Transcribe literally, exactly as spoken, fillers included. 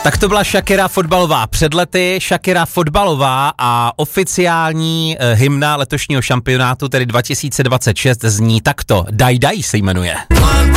Tak to byla Shakira fotbalová před lety, Shakira fotbalová a oficiální e, hymna letošního šampionátu, tedy dva tisíce dvacet šest, zní takto. Daj Daj se jmenuje.